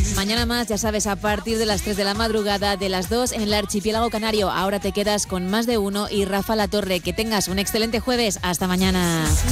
Mañana más, ya sabes, a partir de las 3 de la madrugada, de las 2 en el archipiélago canario. Ahora te quedas con Más de Uno y Rafa La Torre. Que tengas un excelente jueves. Hasta mañana.